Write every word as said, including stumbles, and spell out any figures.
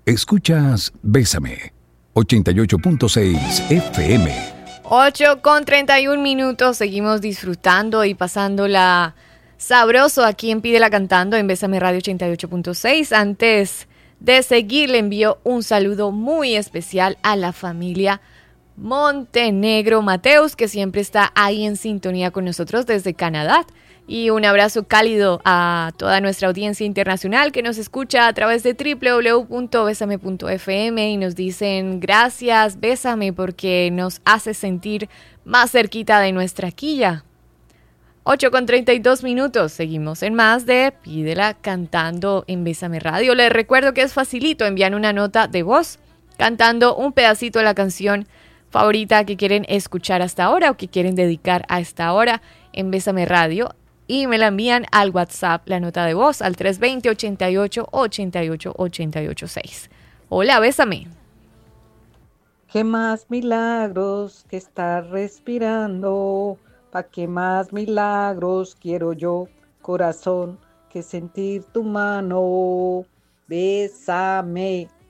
Escuchas Bésame, ochenta y ocho punto seis F M. ocho con treinta y un minutos, seguimos disfrutando y pasándola sabroso aquí en Pídela Cantando en Bésame Radio ochenta y ocho punto seis. Antes de seguir, le envío un saludo muy especial a la familia Montenegro Mateus, que siempre está ahí en sintonía con nosotros desde Canadá. Y un abrazo cálido a toda nuestra audiencia internacional que nos escucha a través de doble u doble u doble u punto bésame punto efe eme y nos dicen gracias, Bésame, porque nos hace sentir más cerquita de nuestra quilla. ocho con treinta y dos minutos, seguimos en más de Pídela Cantando en Bésame Radio. Les recuerdo que es facilito enviar una nota de voz cantando un pedacito de la canción favorita que quieren escuchar hasta ahora o que quieren dedicar a esta hora en Bésame Radio. Y me la envían al WhatsApp, la nota de voz, al tres dos cero, ochenta y ocho, ochenta y ocho, ochenta y ocho seis. Hola, Bésame. ¿Qué más milagros que estar respirando? ¿Pa' qué más milagros quiero yo, corazón, que sentir tu mano? Bésame,